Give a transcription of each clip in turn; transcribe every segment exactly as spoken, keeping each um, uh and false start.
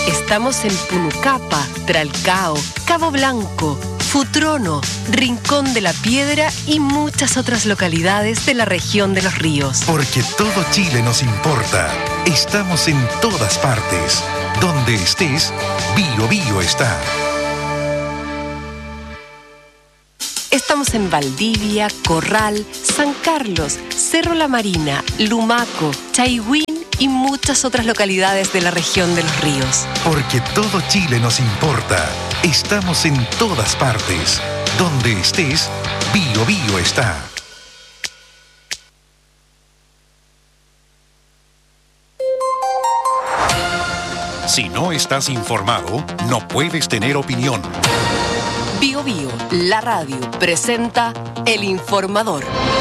Estamos en Punucapa, Tralcao, Cabo Blanco, Futrono, Rincón de la Piedra y muchas otras localidades de la región de los ríos. Porque todo Chile nos importa. Estamos en todas partes. Donde estés, Bio Bio está. Estamos en Valdivia, Corral, San Carlos, Cerro La Marina, Lumaco, Chaigüín y muchas otras localidades de la región de los ríos. Porque todo Chile nos importa. Estamos en todas partes. Donde estés, Bio Bio está. Si no estás informado, no puedes tener opinión. Bio Bio, la radio, presenta El Informador.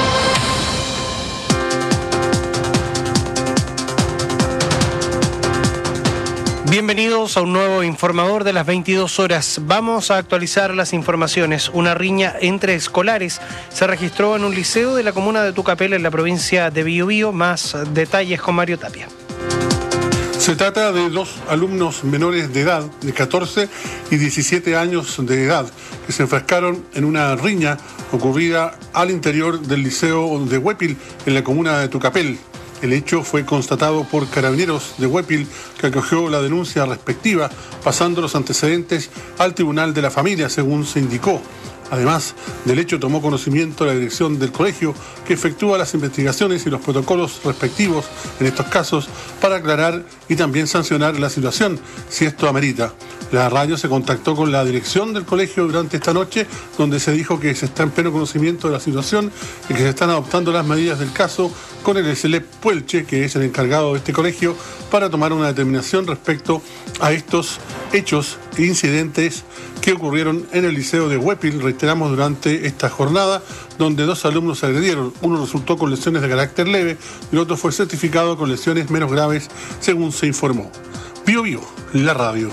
Bienvenidos a un nuevo Informador de las veintidós horas. Vamos a actualizar las informaciones. Una riña entre escolares se registró en un liceo de la comuna de Tucapel, en la provincia de Biobío. Más detalles con Mario Tapia. Se trata de dos alumnos menores de edad, de catorce y diecisiete años de edad, que se enfrascaron en una riña ocurrida al interior del liceo de Huépil, en la comuna de Tucapel. El hecho fue constatado por Carabineros de Huépil, que acogió la denuncia respectiva, pasando los antecedentes al Tribunal de la Familia, según se indicó. Además del hecho, tomó conocimiento la dirección del colegio, que efectúa las investigaciones y los protocolos respectivos en estos casos para aclarar y también sancionar la situación, si esto amerita. La radio se contactó con la dirección del colegio durante esta noche, donde se dijo que se está en pleno conocimiento de la situación y que se están adoptando las medidas del caso con el S L E P Puelche, que es el encargado de este colegio, para tomar una determinación respecto a estos hechos e incidentes que ocurrieron en el liceo de Huépil, reiteramos, durante esta jornada, donde dos alumnos se agredieron. Uno resultó con lesiones de carácter leve y el otro fue certificado con lesiones menos graves, según se informó. Bio Bio, la radio.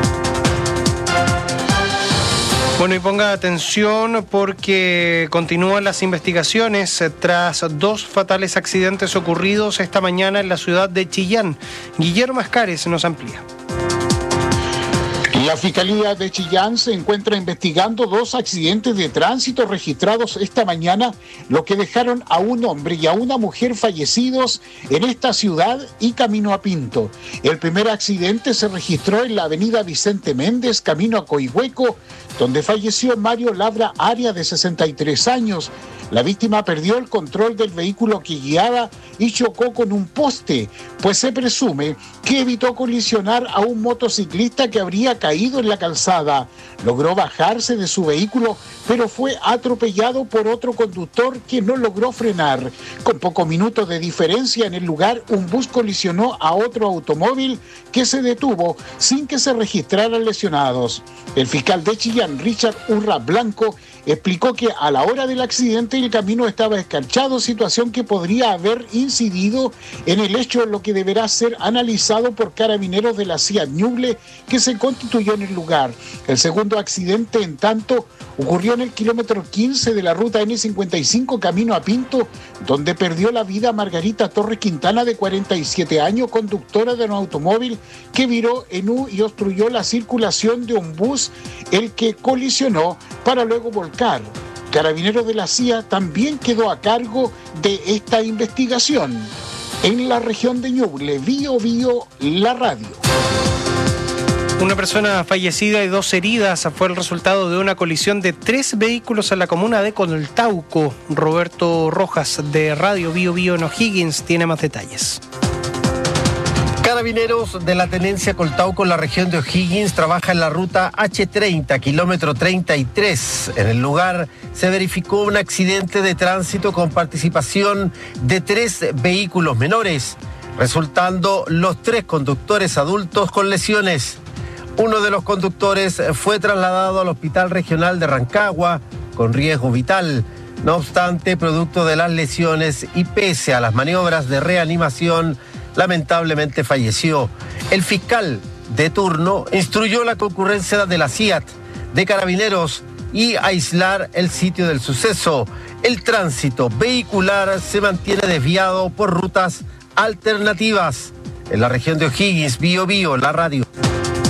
Bueno, y ponga atención porque continúan las investigaciones tras dos fatales accidentes ocurridos esta mañana en la ciudad de Chillán. Guillermo Escares nos amplía. La Fiscalía de Chillán se encuentra investigando dos accidentes de tránsito registrados esta mañana, lo que dejaron a un hombre y a una mujer fallecidos en esta ciudad y camino a Pinto. El primer accidente se registró en la avenida Vicente Méndez, camino a Coihueco, donde falleció Mario Labra Aria, de sesenta y tres años. La víctima perdió el control del vehículo que guiaba y chocó con un poste, pues se presume que evitó colisionar a un motociclista que habría caído en la calzada. Logró bajarse de su vehículo, pero fue atropellado por otro conductor que no logró frenar. Con pocos minutos de diferencia en el lugar, un bus colisionó a otro automóvil que se detuvo sin que se registraran lesionados. El fiscal de Chillán, Richard Urra Blanco, explicó que a la hora del accidente el camino estaba escarchado, situación que podría haber incidido en el hecho, lo que deberá ser analizado por Carabineros de la C I A D Ñuble, que se constituyó en el lugar. El segundo accidente, en tanto, ocurrió en el kilómetro quince de la ruta ene cincuenta y cinco camino a Pinto, donde perdió la vida Margarita Torres Quintana, de cuarenta y siete años, conductora de un automóvil que viró en U y obstruyó la circulación de un bus, el que colisionó para luego volcar. Carabineros de la C I A también quedó a cargo de esta investigación. En la región de Ñuble, Bio Bio, la radio. Una persona fallecida y dos heridas fue el resultado de una colisión de tres vehículos en la comuna de Coltauco. Roberto Rojas, de Radio Bio Bio en O'Higgins, tiene más detalles. Carabineros de la Tenencia Coltauco, en la región de O'Higgins, trabaja en la ruta hache treinta, kilómetro treinta y tres. En el lugar se verificó un accidente de tránsito con participación de tres vehículos menores, resultando los tres conductores adultos con lesiones. Uno de los conductores fue trasladado al Hospital Regional de Rancagua con riesgo vital. No obstante, producto de las lesiones y pese a las maniobras de reanimación, lamentablemente falleció. El fiscal de turno instruyó la concurrencia de la C I A D, de Carabineros, y aislar el sitio del suceso. El tránsito vehicular se mantiene desviado por rutas alternativas. En la región de O'Higgins, Bio Bio, la radio.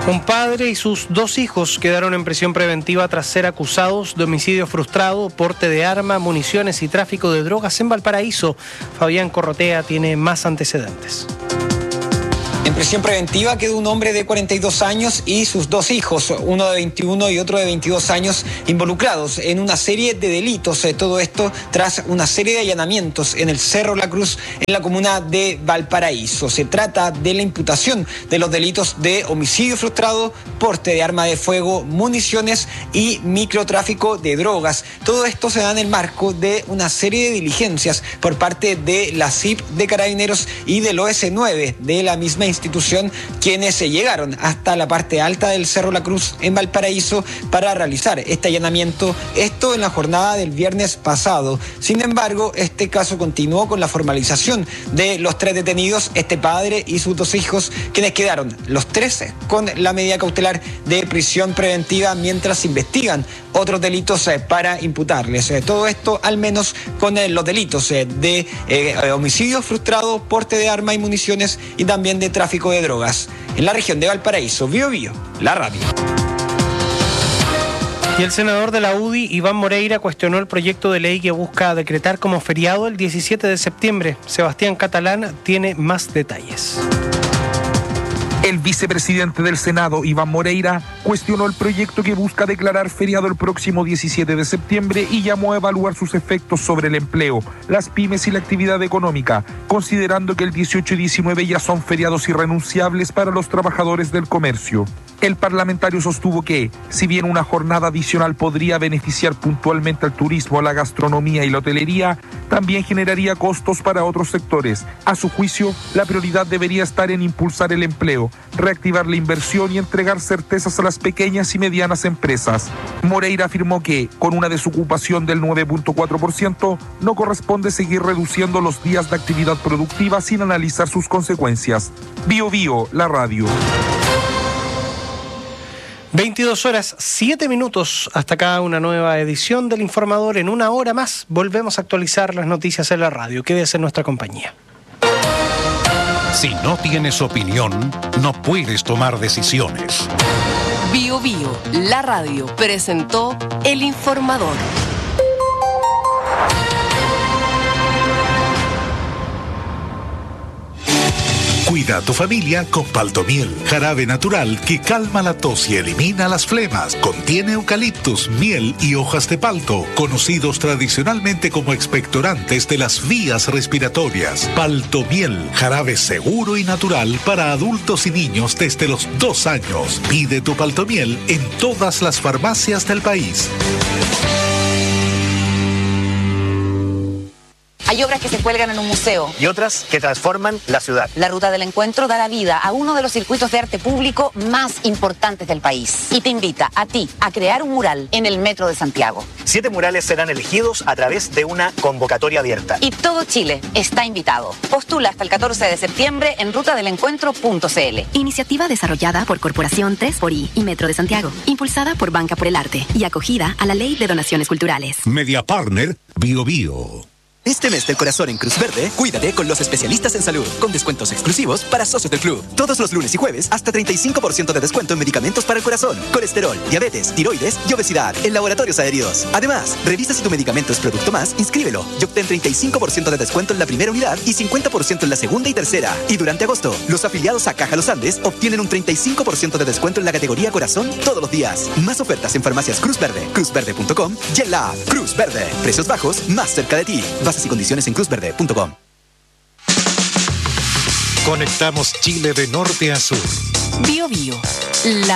Un padre y sus dos hijos quedaron en prisión preventiva tras ser acusados de homicidio frustrado, porte de arma, municiones y tráfico de drogas en Valparaíso. Fabián Corrotea tiene más antecedentes. En prisión preventiva quedó un hombre de cuarenta y dos años y sus dos hijos, uno de veintiuno y otro de veintidós años, involucrados en una serie de delitos. Todo esto tras una serie de allanamientos en el Cerro La Cruz, en la comuna de Valparaíso. Se trata de la imputación de los delitos de homicidio frustrado, porte de arma de fuego, municiones y microtráfico de drogas. Todo esto se da en el marco de una serie de diligencias por parte de la C I P de Carabineros y del O S nueve de la misma institución. institución quienes se llegaron hasta la parte alta del Cerro La Cruz en Valparaíso para realizar este allanamiento, esto en la jornada del viernes pasado. Sin embargo, este caso continuó con la formalización de los tres detenidos, este padre y sus dos hijos, quienes quedaron los tres con la medida cautelar de prisión preventiva mientras investigan otros delitos para imputarles. Todo esto al menos con los delitos de eh, homicidio frustrado, porte de arma y municiones y también de tráfico de drogas. En la región de Valparaíso, Bio Bio, la radio. Y el senador de la U D I, Iván Moreira, cuestionó el proyecto de ley que busca decretar como feriado el diecisiete de septiembre. Sebastián Catalán tiene más detalles. El vicepresidente del Senado, Iván Moreira, cuestionó el proyecto que busca declarar feriado el próximo diecisiete de septiembre y llamó a evaluar sus efectos sobre el empleo, las pymes y la actividad económica, considerando que el dieciocho y diecinueve ya son feriados irrenunciables para los trabajadores del comercio. El parlamentario sostuvo que, si bien una jornada adicional podría beneficiar puntualmente al turismo, la gastronomía y la hotelería, también generaría costos para otros sectores. A su juicio, la prioridad debería estar en impulsar el empleo, reactivar la inversión y entregar certezas a las pequeñas y medianas empresas. Moreira afirmó que, con una desocupación del nueve punto cuatro por ciento, no corresponde seguir reduciendo los días de actividad productiva sin analizar sus consecuencias. Bio Bio, la radio. veintidós horas, siete minutos, hasta acá una nueva edición del Informador. En una hora más volvemos a actualizar las noticias en la radio. Quédese en nuestra compañía. Si no tienes opinión, no puedes tomar decisiones. Bio Bio, la radio, presentó El Informador. Cuida a tu familia con Paltomiel, jarabe natural que calma la tos y elimina las flemas. Contiene eucaliptus, miel y hojas de palto, conocidos tradicionalmente como expectorantes de las vías respiratorias. Paltomiel, jarabe seguro y natural para adultos y niños desde los dos años. Pide tu Paltomiel en todas las farmacias del país. Hay obras que se cuelgan en un museo. Y otras que transforman la ciudad. La Ruta del Encuentro dará vida a uno de los circuitos de arte público más importantes del país. Y te invita a ti a crear un mural en el Metro de Santiago. Siete murales serán elegidos a través de una convocatoria abierta. Y todo Chile está invitado. Postula hasta el catorce de septiembre en ruta del encuentro punto c l. Iniciativa desarrollada por Corporación tres por I y Metro de Santiago. Impulsada por Banca por el Arte y acogida a la Ley de Donaciones Culturales. Media Partner, Bio Bio. Este mes del corazón en Cruz Verde, cuídate con los especialistas en salud, con descuentos exclusivos para socios del club. Todos los lunes y jueves, hasta treinta y cinco por ciento de descuento en medicamentos para el corazón, colesterol, diabetes, tiroides y obesidad en laboratorios adheridos. Además, revisa si tu medicamento es producto más, inscríbelo y obtén treinta y cinco por ciento de descuento en la primera unidad y cincuenta por ciento en la segunda y tercera. Y durante agosto, los afiliados a Caja Los Andes obtienen un treinta y cinco por ciento de descuento en la categoría corazón todos los días. Más ofertas en farmacias Cruz Verde, cruz verde punto com y en la app Cruz Verde. Precios bajos, más cerca de ti. Bases y condiciones en cruz verde punto com. Conectamos Chile de norte a sur. Bio Bio, la